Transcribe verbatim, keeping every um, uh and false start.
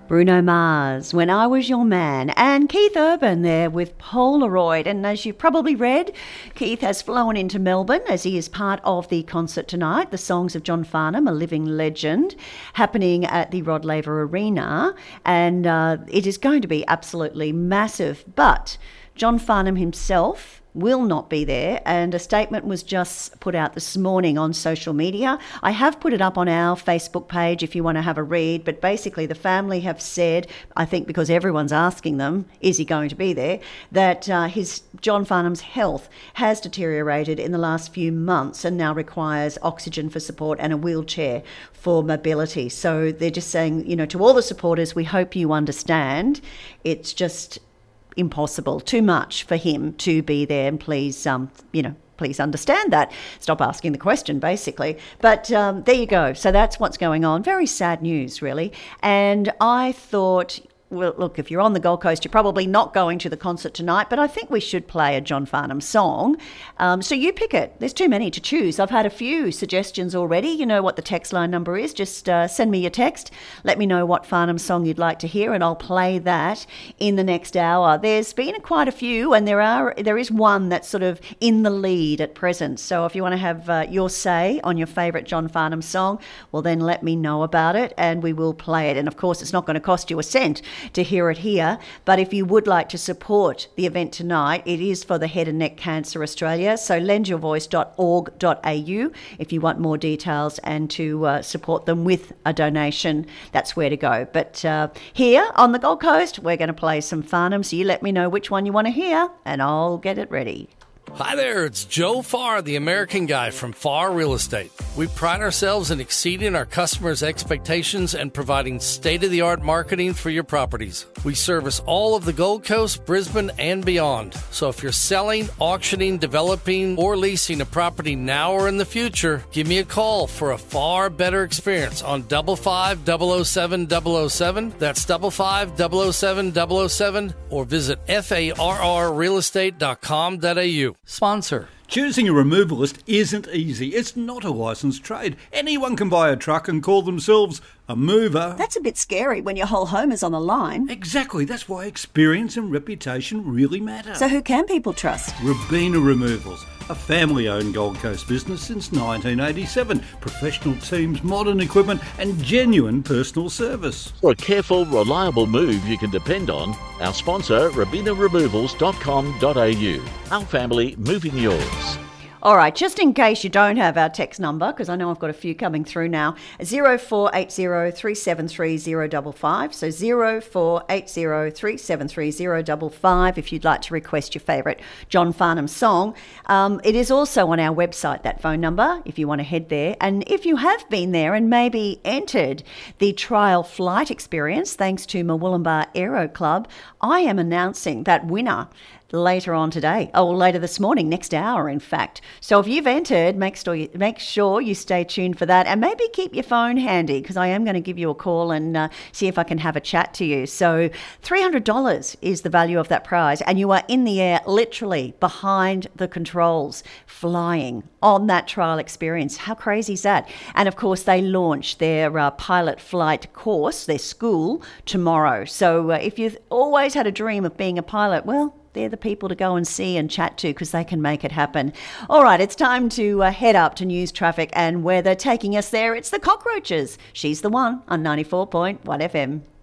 Bruno Mars, When I Was Your Man, and Keith Urban there with Polaroid. And as you've probably read, Keith has flown into Melbourne as he is part of the concert tonight, The Songs of John Farnham, a living legend, happening at the Rod Laver Arena. And uh, it is going to be absolutely massive. But John Farnham himself will not be there, and a statement was just put out this morning on social media. I have put it up on our Facebook page if you want to have a read, but basically the family have said, I think because everyone's asking them, is he going to be there, that uh, his John Farnham's health has deteriorated in the last few months and now requires oxygen for support and a wheelchair for mobility. So they're just saying, you know, to all the supporters, we hope you understand. It's just impossible, too much for him to be there, and please, um, you know, please understand that. Stop asking the question, basically. But um, there you go. So that's what's going on. Very sad news, really. And I thought, well, look, if you're on the Gold Coast, you're probably not going to the concert tonight, but I think we should play a John Farnham song. Um, so you pick it. There's too many to choose. I've had a few suggestions already. You know what the text line number is. Just uh, send me your text. Let me know what Farnham song you'd like to hear, and I'll play that in the next hour. There's been quite a few, and there are there is one that's sort of in the lead at present. So if you want to have uh, your say on your favourite John Farnham song, well, then let me know about it, and we will play it. And of course, it's not going to cost you a cent to hear it here, but if you would like to support the event tonight, it is for the Head and Neck Cancer Australia, so lend your voice dot org dot a u if you want more details and to uh, support them with a donation. That's where to go. But uh, here on the Gold Coast, we're going to play some Farnham, so you let me know which one you want to hear and I'll get it ready. Hi there, it's Joe Farr, the American Guy from Farr Real Estate. We pride ourselves in exceeding our customers' expectations and providing state-of-the-art marketing for your properties. We service all of the Gold Coast, Brisbane, and beyond. So if you're selling, auctioning, developing, or leasing a property now or in the future, give me a call for a far better experience on five five double oh seven double oh seven. That's five five double oh seven double oh seven, or visit F A R R real estate dot com dot a u. Sponsor. Choosing a removalist isn't easy. It's not a licensed trade. Anyone can buy a truck and call themselves a mover. That's a bit scary when your whole home is on the line. Exactly. That's why experience and reputation really matter. So who can people trust? Robina Removals, a family-owned Gold Coast business since nineteen eighty-seven. Professional teams, modern equipment and genuine personal service. For a careful, reliable move you can depend on, our sponsor, robina removals dot com dot a u. Our family moving yours. All right, just in case you don't have our text number, because I know I've got a few coming through now, zero four eight zero three seven three zero five five. So zero four eight zero three seven three zero five five if you'd like to request your favourite John Farnham song. Um, it is also on our website, that phone number, if you want to head there. And if you have been there and maybe entered the trial flight experience, thanks to Murwillumbah Aero Club, I am announcing that winner later on today, oh, later this morning, next hour, in fact. So if you've entered, make sure you, make sure you stay tuned for that, and maybe keep your phone handy, because I am going to give you a call and uh, see if I can have a chat to you. So three hundred dollars is the value of that prize, and you are in the air, literally behind the controls, flying on that trial experience. How crazy is that? And of course, they launch their uh, pilot flight course, their school, tomorrow. So uh, if you've always had a dream of being a pilot, well, they're the people to go and see and chat to, because they can make it happen. All right, it's time to uh, head up to news, traffic and weather. Taking us there, it's the Cockroaches. She's the one on ninety-four point one F M.